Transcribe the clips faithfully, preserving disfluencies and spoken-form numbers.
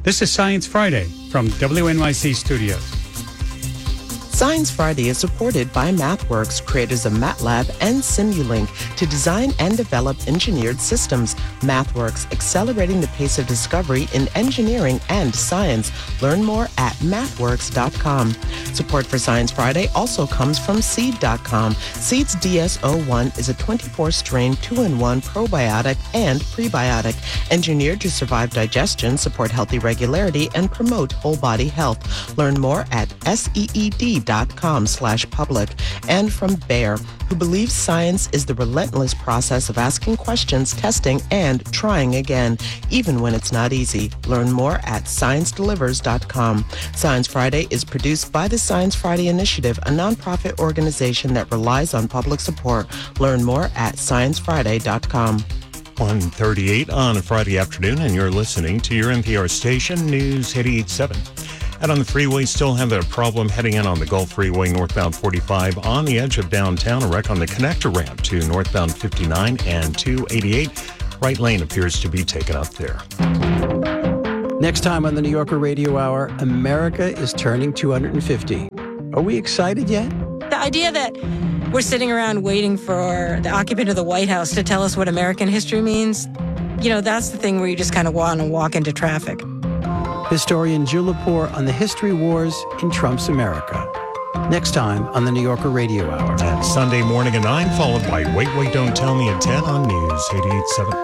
This is Science Friday from W N Y C Studios. Science Friday is supported by MathWorks, creators of MATLAB and Simulink, to design and develop engineered systems. MathWorks, accelerating the pace of discovery in engineering and science. Learn more at mathworks dot com. Support for Science Friday also comes from seed dot com. Seed's D S zero one is a twenty-four strain two in one probiotic and prebiotic, engineered to survive digestion, support healthy regularity, and promote whole body health. Learn more at seed dot com slash public. And from Bayer, who believes science is the relentless process of asking questions, testing, and trying again, even when it's not easy. Learn more at science delivers dot com. Science Friday is produced by the Science Friday Initiative, a nonprofit organization that relies on public support. Learn more at science friday dot com. one thirty-eight on a Friday afternoon, and you're listening to your N P R station, News eighty-eight point seven. Out on the freeway, still have a problem heading in on the Gulf Freeway northbound forty-five on the edge of downtown. A wreck on the connector ramp to northbound fifty-nine and two eighty-eight. Right lane appears to be taken up there. Next time on the New Yorker Radio Hour, America is turning two hundred fifty. Are we excited yet? The idea that we're sitting around waiting for the occupant of the White House to tell us what American history means, you know, that's the thing where you just kind of want to walk into traffic. Historian Jill Lepore on the history wars in Trump's America. Next time on the New Yorker Radio Hour. And Sunday morning at nine, followed by Wait, Wait, Don't Tell Me at ten on News eighty-eight point seven.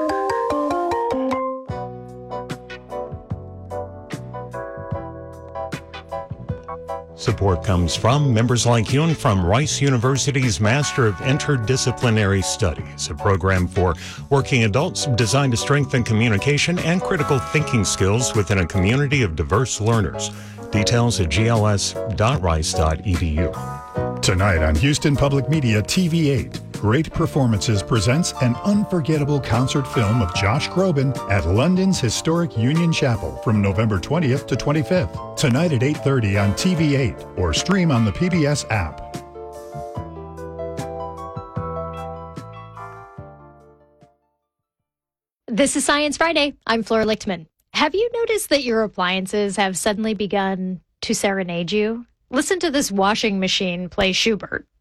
Support comes from members like you and from Rice University's Master of Interdisciplinary Studies, a program for working adults designed to strengthen communication and critical thinking skills within a community of diverse learners. Details at g l s dot rice dot e d u. Tonight on Houston Public Media T V eight, Great Performances presents an unforgettable concert film of Josh Groban at London's historic Union Chapel from November twentieth to twenty-fifth. Tonight at eight thirty on T V eight or stream on the P B S app. This is Science Friday. I'm Flora Lichtman. Have you noticed that your appliances have suddenly begun to serenade you? Listen to this washing machine play Schubert.